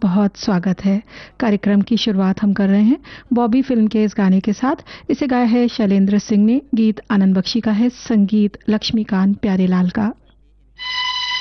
बहुत स्वागत है। कार्यक्रम की शुरुआत हम कर रहे हैं बॉबी फिल्म के इस गाने के साथ। इसे गाया है शैलेंद्र सिंह ने, गीत आनंद बख्शी का है, संगीत लक्ष्मीकांत प्यारेलाल का।